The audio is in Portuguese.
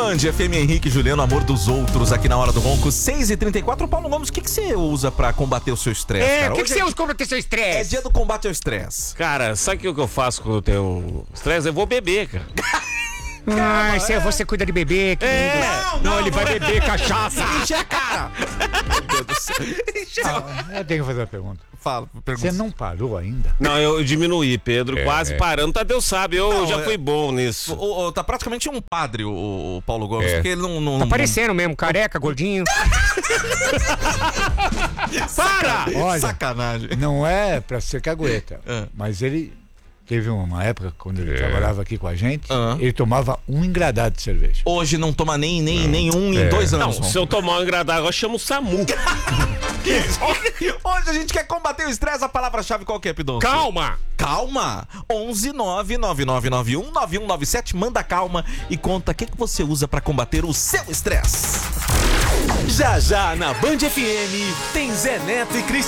Band, FM Henrique, Juliano, amor dos outros, aqui na Hora do Ronco, 6h34. Paulo Gomes, o que você usa pra combater o seu estresse, cara? O que você usa pra combater seu É estresse? dia do combate ao estresse. Cara, sabe o que eu faço quando eu tenho estresse? Eu vou beber, cara. Você cuida de bebê, querido. Não, ele vai beber cachaça. Enche a cara! Meu Deus do céu. Eu tenho que fazer uma pergunta. Fala, pergunta. Você não parou ainda? Não, eu diminuí, Pedro, quase parando. Tadeu sabe, eu já fui bom nisso. Tá praticamente um padre, o Paulo Gomes, porque ele não... Tá parecendo mesmo, careca, gordinho. Para! Olha, Sacanagem. Não é pra ser cagueta, mas ele teve uma época, quando ele trabalhava aqui com a gente, ele tomava um engradado de cerveja. Hoje não toma nenhum em 2 Não, anos. se eu tomar um engradado, eu chamo o SAMU. Hoje a gente quer combater o estresse, a palavra-chave qual que é, Pidoncio? Calma. Calma! 11999919197, manda calma e conta o que você usa pra combater o seu estresse. Já na Band FM tem Zé Neto e Cristiano.